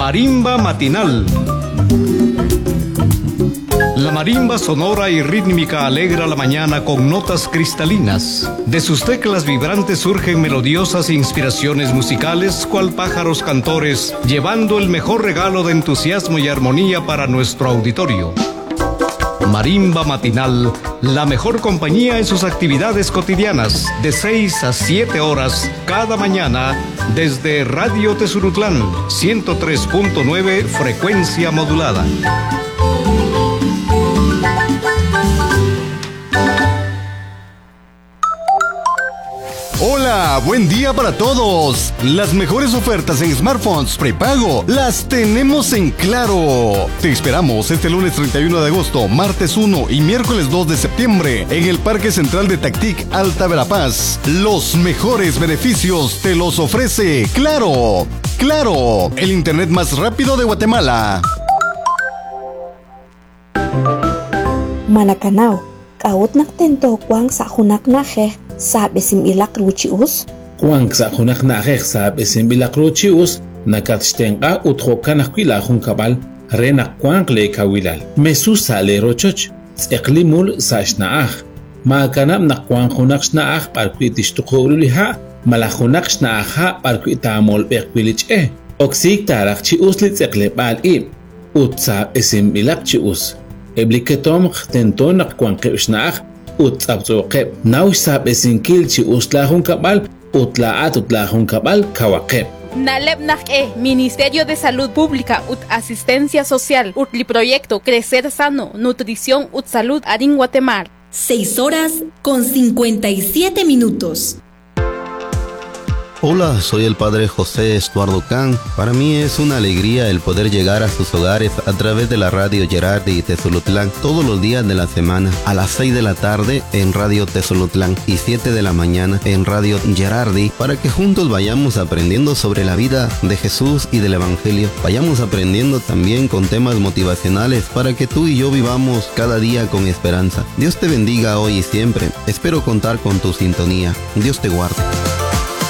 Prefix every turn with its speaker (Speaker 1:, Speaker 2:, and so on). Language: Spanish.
Speaker 1: Marimba matinal. La marimba sonora y rítmica alegra la mañana con notas cristalinas. De sus teclas vibrantes surgen melodiosas inspiraciones musicales, cual pájaros cantores, llevando el mejor regalo de entusiasmo y armonía para nuestro auditorio. Marimba matinal, la mejor compañía en sus actividades cotidianas, de 6 a 7 horas cada mañana, desde Radio Tezulutlán, 103.9 frecuencia modulada.
Speaker 2: Hola, buen día para todos. Las mejores ofertas en smartphones prepago las tenemos en Claro. Te esperamos este lunes 31 de agosto, martes 1 y miércoles 2 de septiembre en el Parque Central de Tactic, Alta Verapaz. Los mejores beneficios te los ofrece Claro. Claro, el internet más rápido de Guatemala.
Speaker 3: Malacanao, kaut naktento kwang sa hunak naje. Sabe sim ilak ruchius?
Speaker 4: Juan sa hunak naje sabe sim ilak ruchius nakatstenga uthokanak kwila hunkabal rena kwang le kawilal. Mesusa le rochoch eklimul sa shnaach. Makanam na kwang hunak shnaach parkwitish tukhululiha malahunak shnaach parkwitamol bekwilich Oksik tarak chius litsekle bal utsa sim ilak chius. Ebliketom khtenton kwang shnaach utsabzoqeb naush sab esinkilchi uslahun kabal utlaat utlahun kabal kawaqeb.
Speaker 5: Nalebnaj Ministerio de Salud Pública ut Asistencia Social utli proyecto Crecer Sano, Nutrición ut Salud Arin Guatemala.
Speaker 6: 6:57.
Speaker 7: Hola, soy el padre José Estuardo Can. Para mí es una alegría el poder llegar a sus hogares a través de la radio Gerardi y Tezulutlán todos los días de la semana, a las 6 de la tarde en Radio Tezulutlán y 7 de la mañana en Radio Gerardi, para que juntos vayamos aprendiendo sobre la vida de Jesús y del Evangelio. Vayamos aprendiendo también con temas motivacionales para que tú y yo vivamos cada día con esperanza. Dios te bendiga hoy y siempre. Espero contar con tu sintonía. Dios te guarde.